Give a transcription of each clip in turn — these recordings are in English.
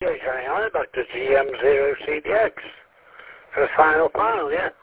Yeah, going on about the GM0CDX for the final, yeah.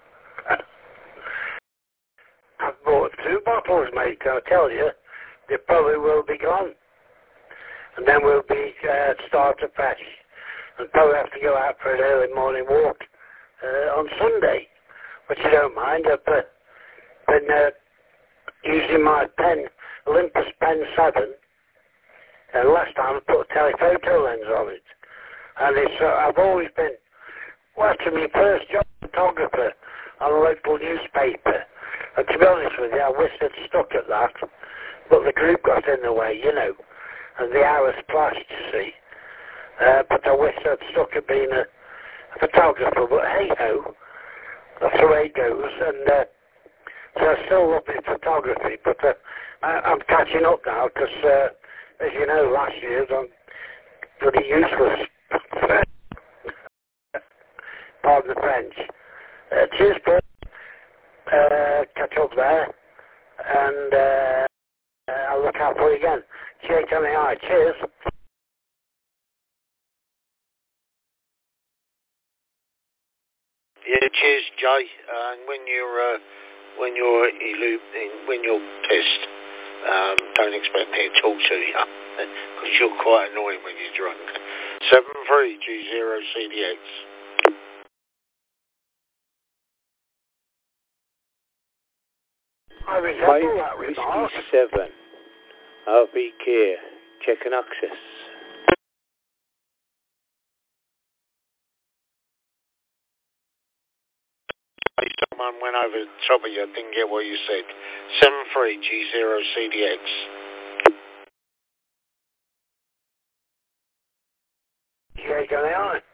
I've bought 2 bottles, mate, I tell you. They probably will be gone. And then we'll be start afresh. And probably have to go out for an early morning walk on Sunday, which I don't mind. I've been using my pen, Olympus Pen 7, and last time I put a telephoto lens on it. And it's, I've always been, well, to my first job, photographer on a local newspaper. And to be honest with you, I wish I'd stuck at that, but the group got in the way, you know, and the hours clashed, you see. But I wish I'd stuck at being a photographer, but hey-ho, that's the way it goes. And so I still love my photography, but I'm catching up now, because, as you know, last year I'm pretty useless. Pardon the French. Cheers, Paul. Catch up there, and I'll look out for you again. Cheers, cheers. Yeah, cheers, Jay. And when you're pissed, don't expect me to talk to you, because you're quite annoying when you're drunk. 73G0CDX. I resemble that remark. Whiskey 7. RB Care. Check and access. Someone went over the top of you. I didn't get what you said. 73G0CDX. Yeah, going on.